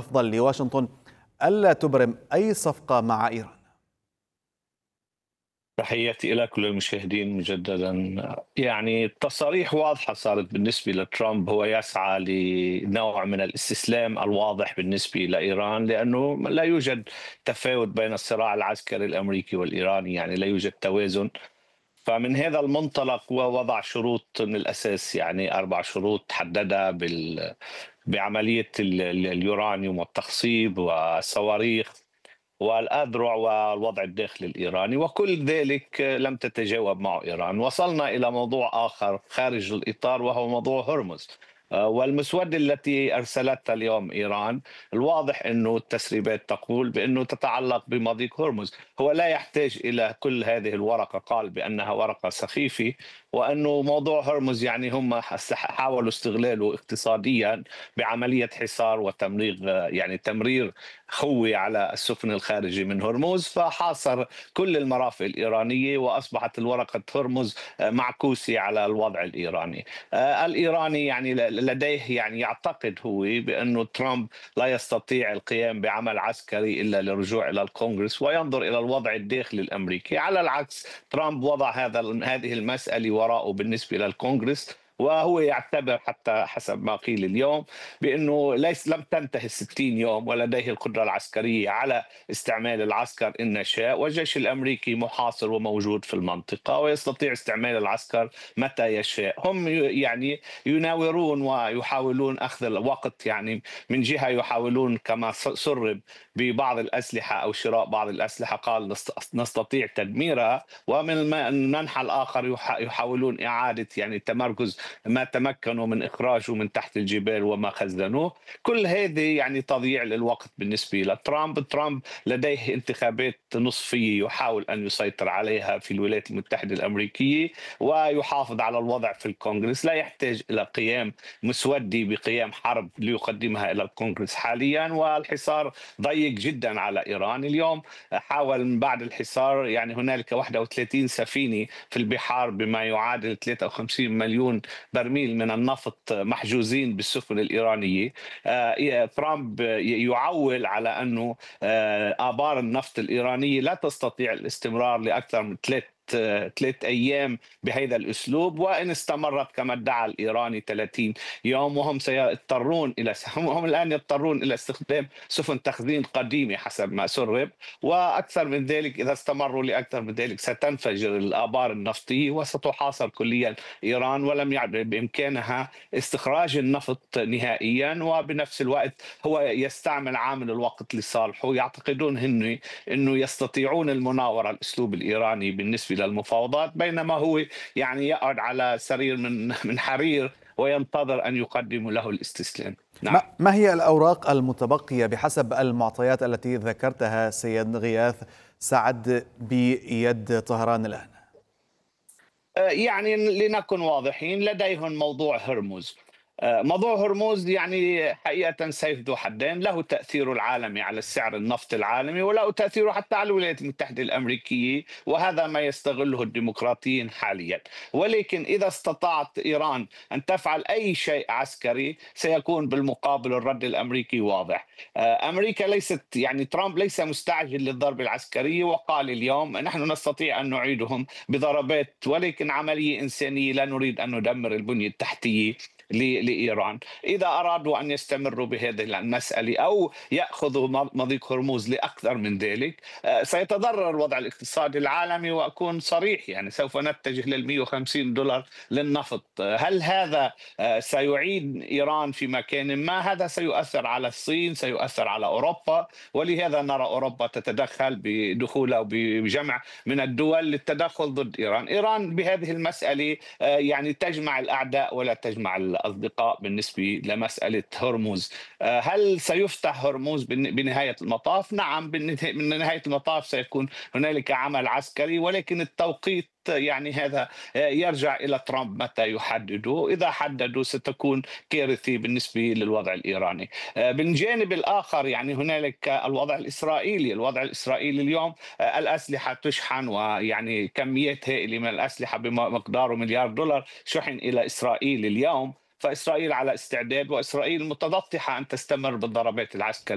الأفضل لواشنطن ألا تبرم أي صفقة مع إيران؟ تحياتي إلى كل المشاهدين مجددا. يعني التصاريح واضحة صارت بالنسبة لترامب، هو يسعى لنوع من الاستسلام الواضح بالنسبة لإيران، لأنه لا يوجد تفاوت بين الصراع العسكري الأمريكي والإيراني، يعني لا يوجد توازن. فمن هذا المنطلق هو وضع شروط من الأساس، يعني 4 شروط حددها بعملية اليورانيوم والتخصيب والصواريخ والأذرع والوضع الداخلي الإيراني، وكل ذلك لم تتجاوب معه إيران. وصلنا إلى موضوع آخر خارج الإطار، وهو موضوع هرمز. والمسودة التي أرسلتها اليوم إيران، الواضح أنه التسريبات تقول بأنه تتعلق بمضيق هرمز. هو لا يحتاج إلى كل هذه الورقة، قال بأنها ورقة سخيفة، وأنه موضوع هرمز يعني هم حاولوا استغلاله اقتصاديا بعملية حصار وتمرير، يعني تمرير خوي على السفن الخارجي من هرمز، فحاصر كل المرافق الإيرانية، وأصبحت الورقة هرمز معكوسة على الوضع الإيراني. الإيراني يعني لديه، يعني يعتقد هو بأنه ترامب لا يستطيع القيام بعمل عسكري إلا للرجوع إلى الكونغرس وينظر إلى الوضع الداخلي الأمريكي. على العكس، ترامب وضع هذه المسألة وراءه بالنسبة للكونغرس، وهو يعتبر حتى حسب ما قيل اليوم بأنه لم تنتهي 60 يوم ولديه القدرة العسكرية على استعمال العسكر إن شاء، والجيش الأمريكي محاصر وموجود في المنطقة ويستطيع استعمال العسكر متى يشاء. هم يعني يناورون ويحاولون أخذ الوقت، يعني من جهة يحاولون كما سرب ببعض الأسلحة أو شراء بعض الأسلحة، قال نستطيع تدميرها، ومن المنحى الآخر يحاولون إعادة يعني تمركز ما تمكنوا من إخراجه من تحت الجبال وما خزنوه. كل هذه يعني تضييع للوقت بالنسبة لترامب. ترامب لديه انتخابات نصفية يحاول أن يسيطر عليها في الولايات المتحدة الأمريكية ويحافظ على الوضع في الكونغرس. لا يحتاج إلى قيام مسودي بقيام حرب ليقدمها إلى الكونغرس حاليا، والحصار ضيق جدا على إيران. اليوم حاول من بعد الحصار، يعني هنالك 31 سفينة في البحار بما يعادل 53 مليون برميل من النفط محجوزين بالسفن الإيرانية. ترامب يعول على أنه آبار النفط الإيرانية لا تستطيع الاستمرار لأكثر من 3 أيام بهذا الأسلوب، وإن استمرت كما ادعى الإيراني 30 يوم، وهم سيضطرون إلى هم الآن يضطرون إلى استخدام سفن تخزين قديمة حسب ما سرب. وأكثر من ذلك، إذا استمروا لأكثر من ذلك ستنفجر الآبار النفطية وستحاصر كليا إيران، ولم يعد بإمكانها استخراج النفط نهائيا. وبنفس الوقت هو يستعمل عامل الوقت لصالحه. يعتقدون أنه يستطيعون المناورة الأسلوب الإيراني بالنسبة للمفاوضات، بينما هو يعني يقعد على سرير من حرير وينتظر أن يقدموا له الاستسلام. نعم. ما هي الأوراق المتبقية بحسب المعطيات التي ذكرتها سيد غياث سعد بيد طهران الآن؟ يعني لنكن واضحين، لديهم موضوع هرمز. موضوع هرمز يعني حقيقة سيف ذو حدين، له تأثيره العالمي على السعر النفط العالمي، وله تأثيره حتى على الولايات المتحدة الأمريكية، وهذا ما يستغله الديمقراطيين حاليا. ولكن إذا استطاعت إيران أن تفعل أي شيء عسكري سيكون بالمقابل الرد الأمريكي واضح. أمريكا ليست، يعني ترامب ليس مستعجل للضرب العسكري، وقال اليوم نحن نستطيع أن نعيدهم بضربات، ولكن عملية إنسانية، لا نريد أن ندمر البنية التحتية لإيران. إذا أرادوا أن يستمروا بهذه المسألة أو يأخذوا مضيق هرمز لأكثر من ذلك، سيتضرر الوضع الاقتصادي العالمي. وأكون صريح، يعني سوف نتجه لل 150 دولار للنفط. هل هذا سيعيد إيران في مكان ما؟ هذا سيؤثر على الصين، سيؤثر على أوروبا، ولهذا نرى أوروبا تتدخل بدخول أو بجمع من الدول للتدخل ضد إيران. إيران بهذه المسألة يعني تجمع الأعداء ولا تجمع الأصدقاء بالنسبة لمسألة هرمز. هل سيفتح هرمز بنهاية المطاف؟ نعم، من نهاية المطاف سيكون هنالك عمل عسكري، ولكن التوقيت يعني هذا يرجع إلى ترامب متى يحدده. إذا حددوا ستكون كارثة بالنسبة للوضع الإيراني. بالجانب الآخر يعني هنالك الوضع الإسرائيلي اليوم، الأسلحة تشحن، ويعني كميات هائلة من الأسلحة بمقدار مليار دولار شحن إلى إسرائيل اليوم. فإسرائيل على استعداد، وإسرائيل متبطحة أن تستمر بالضربات العسكرية.